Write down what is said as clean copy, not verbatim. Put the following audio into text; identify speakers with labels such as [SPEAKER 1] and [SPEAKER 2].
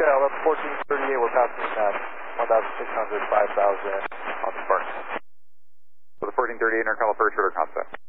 [SPEAKER 1] Hotel, that's 1438, we're passing that 1,600, 5,000 on the Spartan.
[SPEAKER 2] So the 1438 intercom first order contact.